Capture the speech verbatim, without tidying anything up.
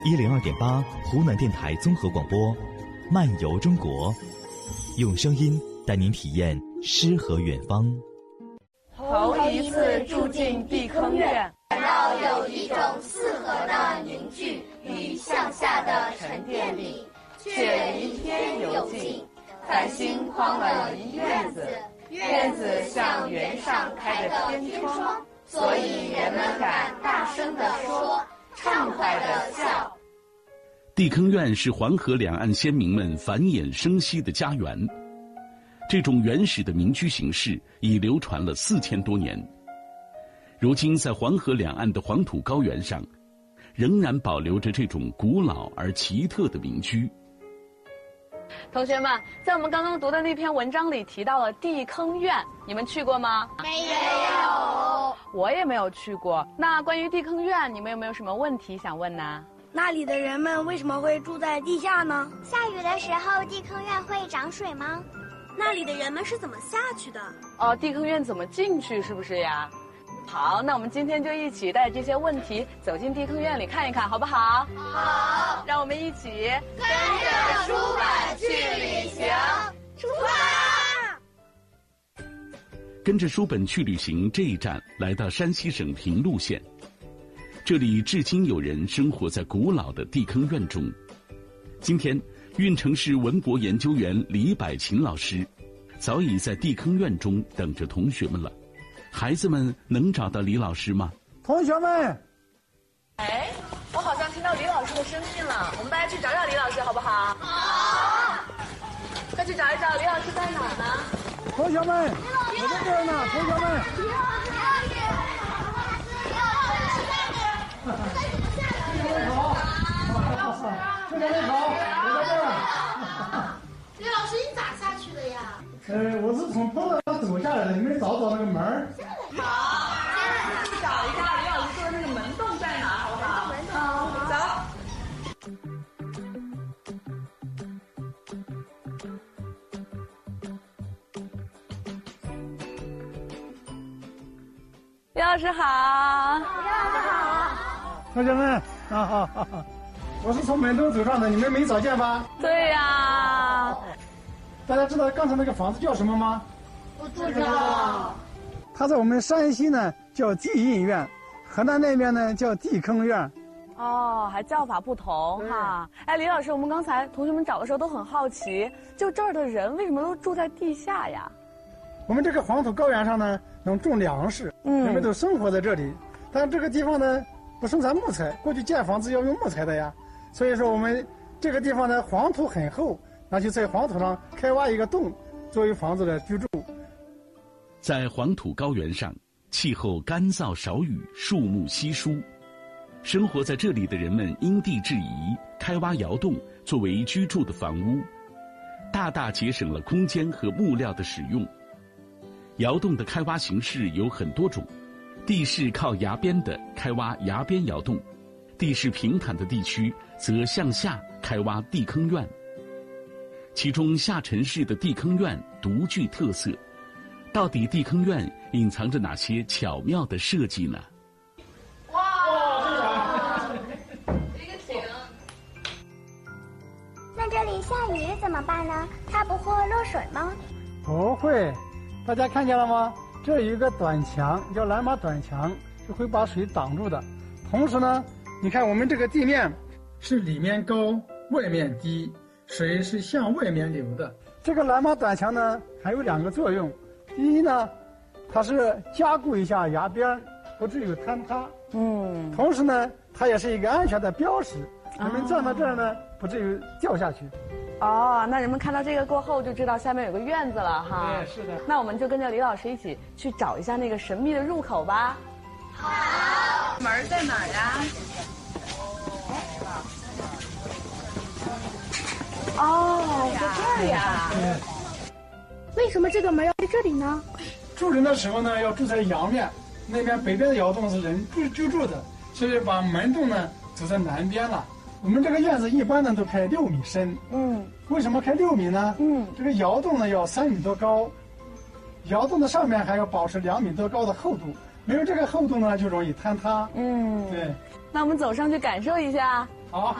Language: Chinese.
一零二点八湖南电台综合广播，漫游中国，用声音带您体验诗和远方。 头一次住进地坑院， 感到有一种四合的凝聚与向下的沉淀力， 却一天游尽，繁星框了一院子，院子像园上开的天窗，所以人们敢大声地说，畅快地笑。 地坑院是黄河两岸先民们繁衍生息的家园，这种原始的民居形式已流传了四千多年。如今在黄河两岸的黄土高原上，仍然保留着这种古老而奇特的民居。 同学们，在我们刚刚读的那篇文章里提到了地坑院，你们去过吗？ 没有， 我也没有去过。那关于地坑院，你们有没有什么问题想问呢？ 那里的人们为什么会住在地下呢？ 下雨的时候，地坑院会涨水吗？ 那里的人们是怎么下去的？ 哦，地坑院怎么进去，是不是呀？好，那我们今天就一起带着这些问题走进地坑院里看一看，好不好？ 好， 让我们一起跟着书本去旅行，出发！ 跟着书本去旅行这一站来到山西省平陆县，这里至今有人生活在古老的地坑院中。今天，运城市文博研究员李百琴老师早已在地坑院中等着同学们了。孩子们能找到李老师吗？ 同学们， 哎，我好像听到李老师的声音了，我们大家去找找李老师好不好？ 好， 快去找一找李老师在哪儿呢？ 同学们，我在这儿呢，同学们。 李老师，李老师，李老师， 这边你好，我在这儿。 李老师，你咋下去的呀？ 呃，我是从坡道上走下来的，你没找找那个门儿？ 好，现在去找一下李老师说的那个门洞在哪，好不好？好，走。李老师好。 李老师好。 同学们，啊哈哈哈，我是从门洞走上的，你们没找见吧？ 对呀。 大家知道刚才那个房子叫什么吗？ 不知道。 它在我们山西呢叫地印院，河南那边呢叫地坑院。 哦，还叫法不同哈。哎，李老师，我们刚才同学们找的时候都很好奇，就这儿的人为什么都住在地下呀？ 我们这个黄土高原上呢，能种粮食， 嗯， 人们都生活在这里。但这个地方呢，不生产木材，过去建房子要用木材的呀。所以说我们这个地方呢，黄土很厚，那就在黄土上开挖一个洞，作为房子的居住。 在黄土高原上，气候干燥少雨，树木稀疏。生活在这里的人们因地制宜，开挖窑洞作为居住的房屋，大大节省了空间和木料的使用。窑洞的开挖形式有很多种，地势靠崖边的开挖崖边窑洞，地势平坦的地区则向下开挖地坑院。其中下沉式的地坑院独具特色，到底地坑院隐藏着哪些巧妙的设计呢？ 那这里下雨怎么办呢？它不会落水吗？ 不会，大家看见了吗？这有一个短墙，叫蓝马短墙，是会把水挡住的。同时呢，你看我们这个地面是里面高，外面低，水是向外面流的。这个蓝马短墙呢，还有两个作用。第一呢，它是加固一下崖边，不至于坍塌。嗯。同时呢，它也是一个安全的标识，人们站到这儿呢，不至于掉下去。 哦，那人们看到这个过后就知道下面有个院子了哈。 对，是的。 那我们就跟着李老师一起去找一下那个神秘的入口吧。 好。 门在哪儿呀？哦，在这儿呀。 为什么这个门要在这里呢？ 住人的时候呢，要住在阳面，那边北边的窑洞是人居居住的，所以把门洞呢走在南边了。我们这个院子一般呢都开六米深，嗯，为什么开六米呢？嗯，这个窑洞呢要三米多高，窑洞的上面还要保持两米多高的厚度，没有这个厚度呢就容易坍塌。嗯，对。 那我们走上去感受一下。 好。